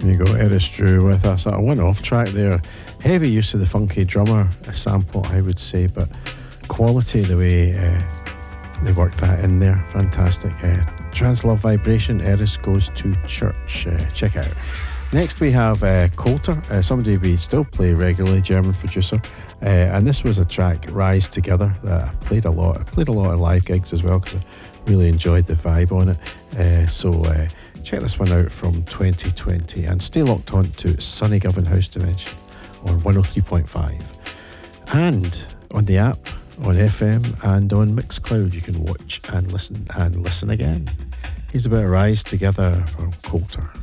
you go, Eris Drew with a sort of one-off track there. Heavy use of the funky drummer sample, I would say, but quality the way they worked that in there, fantastic. Trans Love Vibration, Eris Goes to Church. Check it out. Next we have Coulter, somebody we still play regularly, German producer, and this was a track, Rise Together, that I played a lot. I played a lot of live gigs as well because I really enjoyed the vibe on it. So check this one out from 2020 and stay locked on to Sunny Govan House Dimension on 103.5 and on the app, on FM and on Mixcloud. You can watch and listen again. Here's a bit of Rise Together from Coulter.